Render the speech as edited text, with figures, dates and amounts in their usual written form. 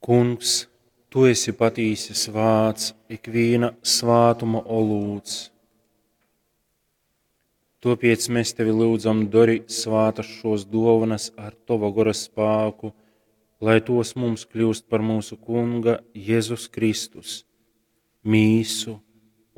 Kungs, Tu esi patīsis vārds, ikviena svātuma olūts. Tāpēc mēs Tevi lūdzam, dori svātas šos dāvanas ar Tava gara spēku, lai tos mums kļūst par mūsu Kunga Jēzus Kristus, mīsu